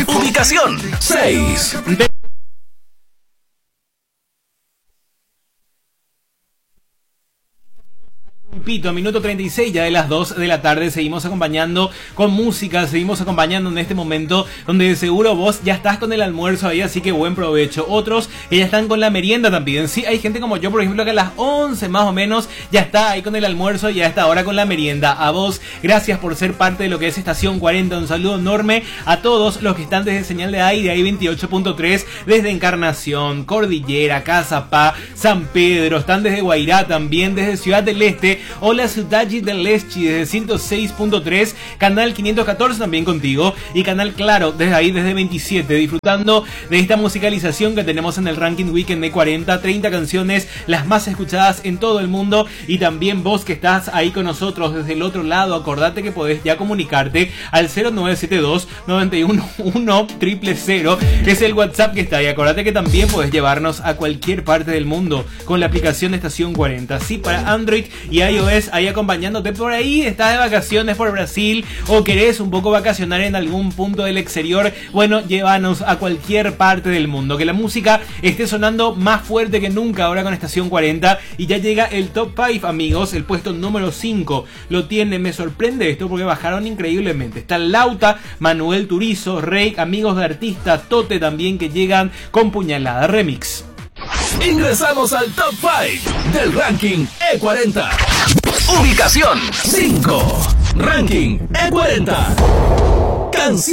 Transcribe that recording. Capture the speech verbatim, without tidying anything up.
Ubicación seis. Pito, minuto treinta y seis ya de las dos de la tarde. Seguimos acompañando con música, seguimos acompañando en este momento donde de seguro vos ya estás con el almuerzo ahí, así que buen provecho. Otros que ya están con la merienda también. Sí, hay gente como yo, por ejemplo, que a las once más o menos ya está ahí con el almuerzo y a esta hora con la merienda. A vos, gracias por ser parte de lo que es Estación cuarenta. Un saludo enorme a todos los que están desde Señal de Aire, ahí veintiocho punto tres, desde Encarnación, Cordillera, Cazapá, San Pedro, están desde Guairá también, desde Ciudad del Este. Hola Ciudad del Este desde ciento seis punto tres, canal quinientos catorce también contigo y canal Claro desde ahí desde veintisiete, disfrutando de esta musicalización que tenemos en el ranking weekend de cuarenta, treinta canciones las más escuchadas en todo el mundo. Y también vos que estás ahí con nosotros desde el otro lado, acordate que podés ya comunicarte al cero nueve siete dos, nueve uno uno, cero cero cero, que es el WhatsApp que está ahí. Acordate que también podés llevarnos a cualquier parte del mundo con la aplicación de Estación cuarenta, sí, para Android y iOS, ahí acompañándote por ahí. Estás de vacaciones por Brasil o querés un poco vacacionar en algún punto del exterior, bueno, llévanos a cualquier parte del mundo, que la música esté sonando más fuerte que nunca ahora con Estación cuarenta. Y ya llega el top cinco, amigos. El puesto número cinco lo tiene, me sorprende esto porque bajaron increíblemente. Está Lauta, Manuel Turizo, Rey, Amigos de Artista, Tote también, que llegan con Puñalada Remix. Ingresamos al top cinco del ranking E cuarenta. Ubicación cinco. Ranking E cuarenta. Canción